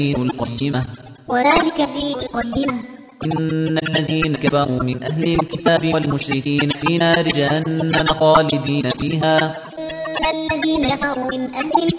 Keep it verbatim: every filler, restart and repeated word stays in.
الدين القيمة وذلك الدين القيمة إن الذين كفروا من أهل الكتاب والمشركين في نار جهنم خالدين فيها إن الذين كفروا من أهل